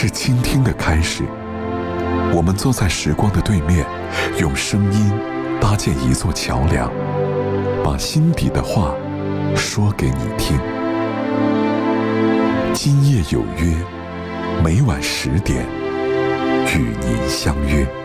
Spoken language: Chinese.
是倾听的开始。我们坐在时光的对面，用声音搭建一座桥梁，把心底的话说给你听。今夜有约，每晚10点与您相约。